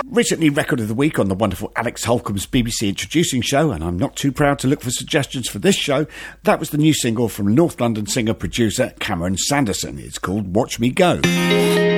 Recently Record of the Week on the wonderful Alex Holcomb's BBC Introducing Show, and I'm not too proud to look for suggestions for this show. That was the new single from North London singer-producer Cameron Sanderson. It's called Watch Me Go.